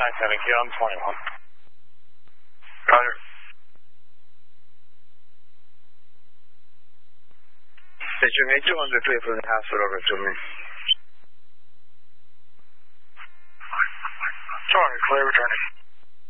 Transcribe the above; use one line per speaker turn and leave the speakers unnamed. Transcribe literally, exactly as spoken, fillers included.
nine seven, Q, I'm twenty-one.
Roger. 대충 이쪽은 repeat hospital over to me.
Sorry, clear returning.